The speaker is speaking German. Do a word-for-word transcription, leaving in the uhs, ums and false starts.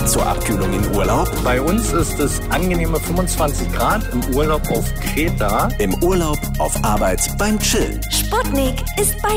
zur Abkühlung in Urlaub? Bei uns ist es angenehme fünfundzwanzig Grad im Urlaub auf Kreta. Im Urlaub, auf Arbeit, beim Chillen. Sputnik ist bei